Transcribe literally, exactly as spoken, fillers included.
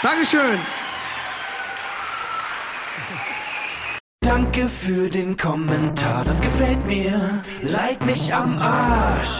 Dankeschön. Danke für den Kommentar, das gefällt mir. Like mich am Arsch.